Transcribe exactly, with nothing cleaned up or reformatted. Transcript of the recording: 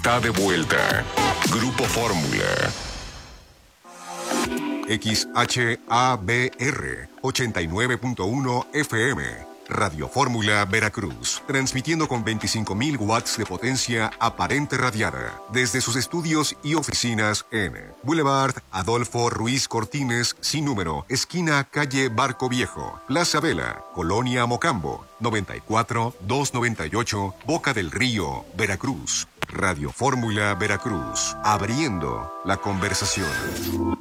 Está de vuelta. Grupo Fórmula. X H A B R ochenta y nueve punto uno F M. Radio Fórmula Veracruz, transmitiendo con veinticinco mil watts de potencia aparente radiada desde sus estudios y oficinas en Boulevard Adolfo Ruiz Cortines, sin número, esquina calle Barco Viejo, Plaza Vela, Colonia Mocambo, noventa y cuatro, doscientos noventa y ocho, Boca del Río, Veracruz. Radio Fórmula Veracruz, abriendo la conversación.